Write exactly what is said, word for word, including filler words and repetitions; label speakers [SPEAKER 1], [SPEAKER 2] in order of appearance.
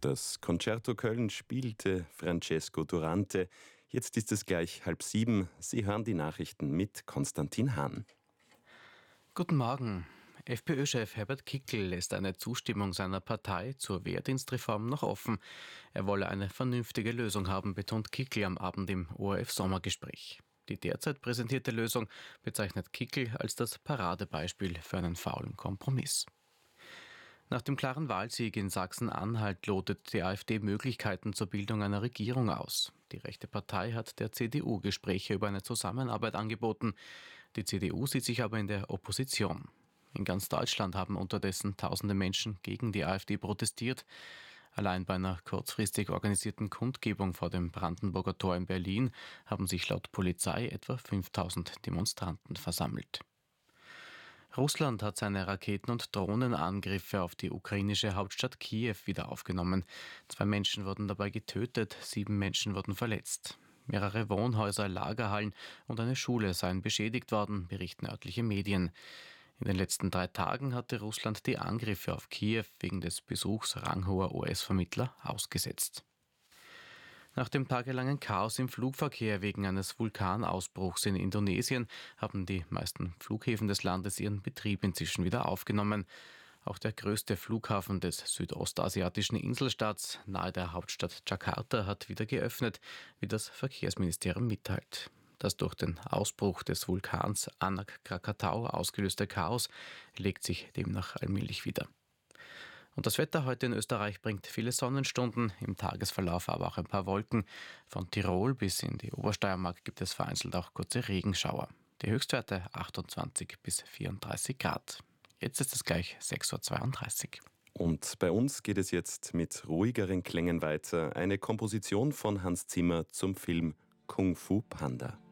[SPEAKER 1] Das Concerto Köln spielte Francesco Durante. Jetzt ist es gleich halb sieben. Sie hören die Nachrichten mit Konstantin Hahn.
[SPEAKER 2] Guten Morgen. FPÖ-Chef Herbert Kickl lässt eine Zustimmung seiner Partei zur Wehrdienstreform noch offen. Er wolle eine vernünftige Lösung haben, betont Kickl am Abend im O R F-Sommergespräch. Die derzeit präsentierte Lösung bezeichnet Kickl als das Paradebeispiel für einen faulen Kompromiss. Nach dem klaren Wahlsieg in Sachsen-Anhalt lotet die AfD Möglichkeiten zur Bildung einer Regierung aus. Die rechte Partei hat der C D U Gespräche über eine Zusammenarbeit angeboten. Die C D U sieht sich aber in der Opposition. In ganz Deutschland haben unterdessen tausende Menschen gegen die AfD protestiert. Allein bei einer kurzfristig organisierten Kundgebung vor dem Brandenburger Tor in Berlin haben sich laut Polizei etwa fünftausend Demonstranten versammelt. Russland hat seine Raketen- und Drohnenangriffe auf die ukrainische Hauptstadt Kiew wieder aufgenommen. Zwei Menschen wurden dabei getötet, sieben Menschen wurden verletzt. Mehrere Wohnhäuser, Lagerhallen und eine Schule seien beschädigt worden, berichten örtliche Medien. In den letzten drei Tagen hatte Russland die Angriffe auf Kiew wegen des Besuchs ranghoher U S-Vermittler ausgesetzt. Nach dem tagelangen Chaos im Flugverkehr wegen eines Vulkanausbruchs in Indonesien haben die meisten Flughäfen des Landes ihren Betrieb inzwischen wieder aufgenommen. Auch der größte Flughafen des südostasiatischen Inselstaats nahe der Hauptstadt Jakarta hat wieder geöffnet, wie das Verkehrsministerium mitteilt. Das durch den Ausbruch des Vulkans Anak Krakatau ausgelöste Chaos legt sich demnach allmählich wieder. Und das Wetter heute in Österreich bringt viele Sonnenstunden, im Tagesverlauf aber auch ein paar Wolken. Von Tirol bis in die Obersteiermark gibt es vereinzelt auch kurze Regenschauer. Die Höchstwerte achtundzwanzig bis vierunddreißig Grad. Jetzt ist es gleich sechs Uhr zweiunddreißig.
[SPEAKER 1] Und bei uns geht es jetzt mit ruhigeren Klängen weiter. Eine Komposition von Hans Zimmer zum Film Kung Fu Panda.